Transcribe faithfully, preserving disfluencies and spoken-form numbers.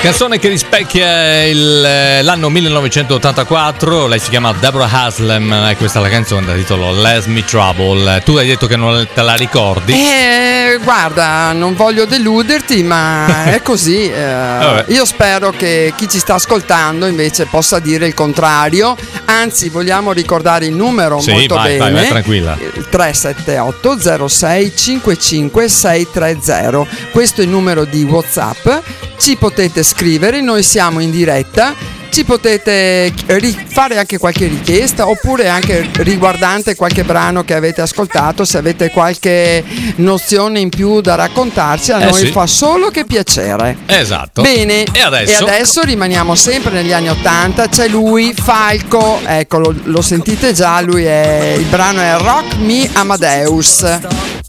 Canzone che rispecchia il, l'anno millenovecentottantaquattro. Lei si chiama Deborah Haslem e questa è la canzone dal titolo Let Me Trouble. Tu hai detto che non te la ricordi? Eh, guarda, non voglio deluderti, ma è così. Eh, io spero che chi ci sta ascoltando invece possa dire il contrario. Anzi, vogliamo ricordare il numero sì, molto vai, bene. Vai, vai, tranquilla. tre sette otto zero sei cinque cinque sei tre zero. Questo è il numero di WhatsApp. Ci potete scrivere, noi siamo in diretta, ci potete fare anche qualche richiesta oppure anche riguardante qualche brano che avete ascoltato, se avete qualche nozione in più da raccontarci, a eh noi sì. fa solo che piacere. Esatto. Bene, e adesso? e adesso rimaniamo sempre negli anni ottanta, c'è lui, Falco, ecco, lo, lo sentite già, lui è, il brano è Rock Me Amadeus.